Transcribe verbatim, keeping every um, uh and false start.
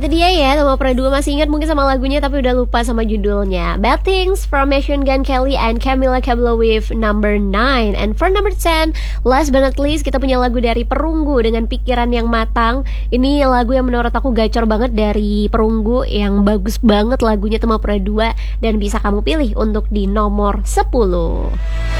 itu dia ya, sama Pro dua masih ingat mungkin sama lagunya tapi udah lupa sama judulnya. Bad Things from Machine Gun Kelly and Camila Cabello with number nine. And for number ten, last but not least, kita punya lagu dari Perunggu dengan Pikiran Yang Matang. Ini lagu yang menurut aku gacor banget dari Perunggu, yang bagus banget lagunya sama Pro dua dan bisa kamu pilih untuk di nomor sepuluh.